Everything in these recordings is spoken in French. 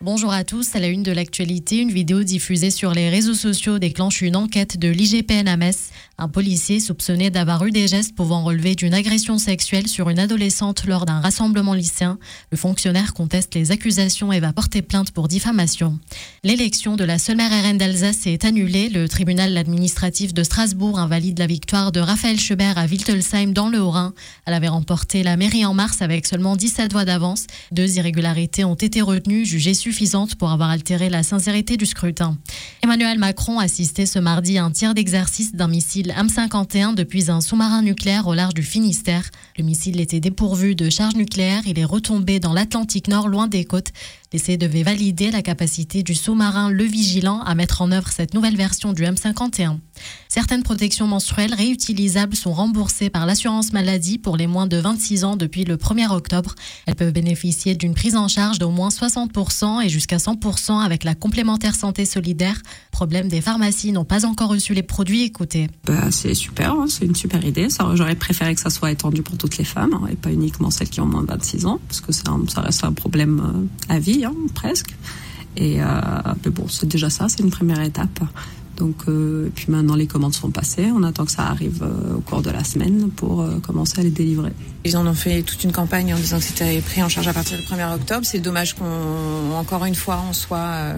Bonjour à tous. À la une de l'actualité, une vidéo diffusée sur les réseaux sociaux déclenche une enquête de l'IGPN à Metz. Un policier soupçonné d'avoir eu des gestes pouvant relever d'une agression sexuelle sur une adolescente lors d'un rassemblement lycéen. Le fonctionnaire conteste les accusations et va porter plainte pour diffamation. L'élection de la seule maire RN d'Alsace est annulée. Le tribunal administratif de Strasbourg invalide la victoire de Raphaël Schubert à Wittelsheim dans le Haut-Rhin. Elle avait remporté la mairie en mars avec seulement 17 voix d'avance. 2 irrégularités ont été retenues, jugées suffisantes pour avoir altéré la sincérité du scrutin. Emmanuel Macron assistait ce mardi à un tir d'exercice d'un missile M51 depuis un sous-marin nucléaire au large du Finistère. Le missile était dépourvu de charge nucléaire. Il est retombé dans l'Atlantique Nord, loin des côtes. L'essai devait valider la capacité du sous-marin Le Vigilant à mettre en œuvre cette nouvelle version du M51. Certaines protections menstruelles réutilisables sont remboursées par l'assurance maladie pour les moins de 26 ans depuis le 1er octobre. Elles peuvent bénéficier d'une prise en charge d'au moins 60% et jusqu'à 100% avec la complémentaire santé solidaire. Problème, des pharmacies n'ont pas encore reçu les produits. Écoutez. C'est super, c'est une super idée. J'aurais préféré que ça soit étendu pour toutes les femmes et pas uniquement celles qui ont moins de 26 ans, parce que ça reste un problème à vie, presque. Mais bon, c'est déjà ça, c'est une première étape. Donc, puis maintenant les commandes sont passées, on attend que ça arrive au cours de la semaine pour commencer à les délivrer. Ils en ont fait toute une campagne en disant que c'était pris en charge à partir du 1er octobre. C'est dommage qu'encore une fois on soit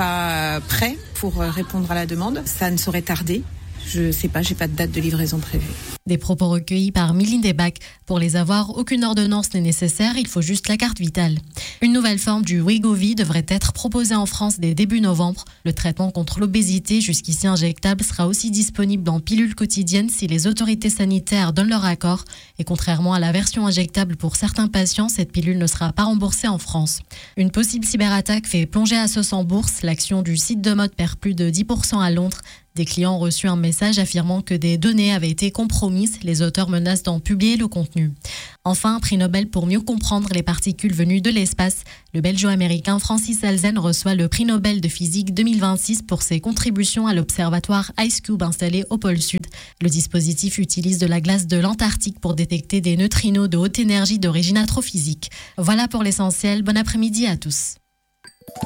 pas prêt pour répondre à la demande. Ça ne saurait tarder. Je sais pas, j'ai pas de date de livraison prévue. Des propos recueillis par Mylène Debac. Pour les avoir, aucune ordonnance n'est nécessaire, il faut juste la carte vitale. Une nouvelle forme du Wegovy devrait être proposée en France dès début novembre. Le traitement contre l'obésité, jusqu'ici injectable, sera aussi disponible en pilule quotidienne si les autorités sanitaires donnent leur accord. Et contrairement à la version injectable pour certains patients, cette pilule ne sera pas remboursée en France. Une possible cyberattaque fait plonger Asos en bourse. L'action du site de mode perd plus de 10% à Londres. Des clients ont reçu un message affirmant que des données avaient été compromises. Les auteurs menacent d'en publier le contenu. Enfin, prix Nobel pour mieux comprendre les particules venues de l'espace. Le belgeo-américain Francis Alzen reçoit le prix Nobel de physique 2026 pour ses contributions à l'observatoire IceCube installé au pôle Sud. Le dispositif utilise de la glace de l'Antarctique pour détecter des neutrinos de haute énergie d'origine astrophysique. Voilà pour l'essentiel. Bon après-midi à tous.